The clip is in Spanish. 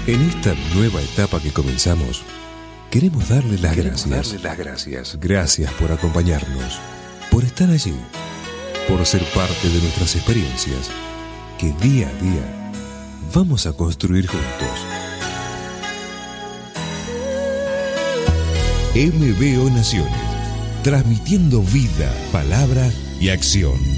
En esta nueva etapa que comenzamos, queremos darle las gracias. Gracias por acompañarnos, por estar allí, por ser parte de nuestras experiencias, que día a día vamos a construir juntos. MBO Naciones, transmitiendo vida, palabra y acción.